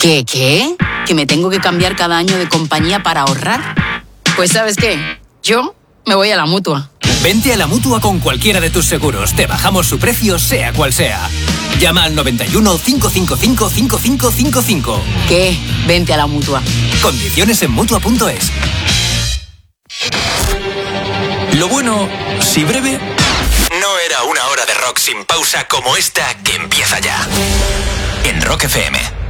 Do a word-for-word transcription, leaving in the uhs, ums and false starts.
¿Qué, qué? ¿Que me tengo que cambiar cada año de compañía para ahorrar? Pues ¿sabes qué? Yo me voy a la Mutua. Vente a la Mutua con cualquiera de tus seguros. Te bajamos su precio, sea cual sea. Llama al noventa y uno, cinco cinco cinco, cinco cinco cinco cinco. ¿Qué? Vente a la Mutua. Condiciones en Mutua punto es. Lo bueno, si breve, no era una hora de rock sin pausa como esta que empieza ya. En Rock F M.